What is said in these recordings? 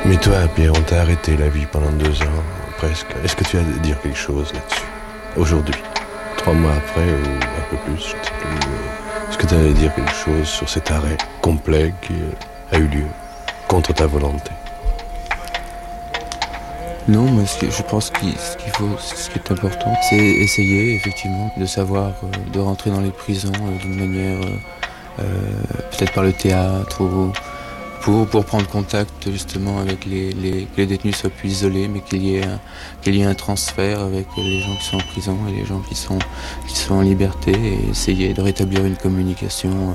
Mais toi, Pierre, on t'a arrêté la vie pendant 2 ans, presque. Est-ce que tu as à dire quelque chose là-dessus, aujourd'hui, 3 mois après, ou un peu plus, je ne sais plus. Est-ce que tu as à dire quelque chose sur cet arrêt complet qui a eu lieu, contre ta volonté? Non, moi, je pense que ce qui est important, c'est essayer, effectivement, de savoir, de rentrer dans les prisons d'une manière, peut-être par le théâtre, ou pour prendre contact, justement, avec que les détenus soient plus isolés, mais qu'il y ait un transfert avec les gens qui sont en prison et les gens qui sont en liberté, et essayer de rétablir une communication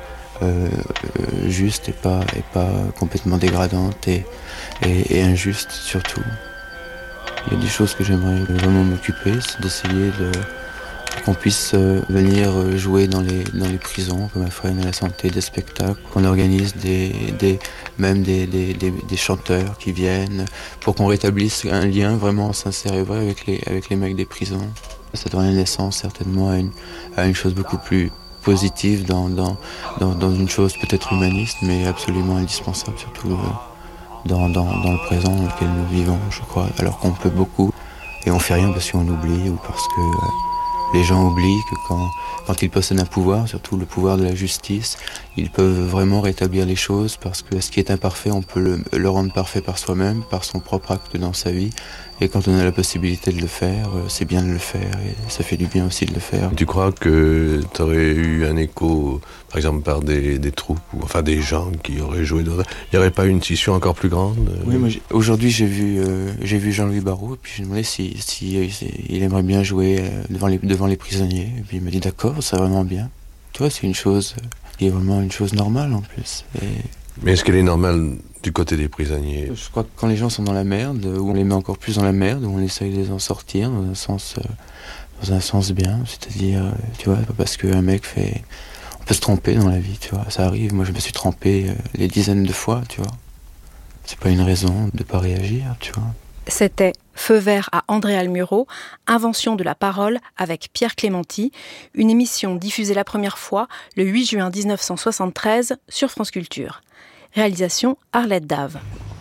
juste et pas complètement dégradante et injuste, surtout. Il y a des choses que j'aimerais vraiment m'occuper, c'est d'essayer qu'on puisse venir jouer dans les prisons, comme à Fresnes à la Santé, des spectacles, qu'on organise même des chanteurs qui viennent, pour qu'on rétablisse un lien vraiment sincère et vrai avec les mecs des prisons. Ça donne naissance certainement à une chose beaucoup plus positive dans une chose peut-être humaniste, mais absolument indispensable, surtout dans le présent dans lequel nous vivons, je crois, alors qu'on peut beaucoup et on fait rien parce qu'on oublie ou parce que les gens oublient que quand ils possèdent un pouvoir, surtout le pouvoir de la justice, ils peuvent vraiment rétablir les choses, parce que ce qui est imparfait, on peut le rendre parfait par soi-même, par son propre acte dans sa vie. Et quand on a la possibilité de le faire, c'est bien de le faire, et ça fait du bien aussi de le faire. Tu crois que tu aurais eu un écho, par exemple, par des troupes, ou enfin des gens qui auraient joué dans... Il n'y aurait pas une scission encore plus grande? Oui, moi, aujourd'hui j'ai vu Jean-Louis Barrault, puis je me demandais si il aimerait bien jouer devant les prisonniers. Et puis il m'a dit d'accord, c'est vraiment bien. Tu vois, c'est une chose qui est vraiment une chose normale en plus. Mais est-ce qu'elle est normale du côté des prisonniers? Je crois que quand les gens sont dans la merde, où on les met encore plus dans la merde, où on essaye de les en sortir dans un sens bien, c'est-à-dire, tu vois, parce qu'un mec on peut se tromper dans la vie, tu vois, ça arrive. Moi, je me suis trompé des dizaines de fois, tu vois. C'est pas une raison de pas réagir, tu vois. C'était Feu vert à André Almuro, invention de la parole avec Pierre Clémenti, une émission diffusée la première fois le 8 juin 1973 sur France Culture. Réalisation Arlette Dave.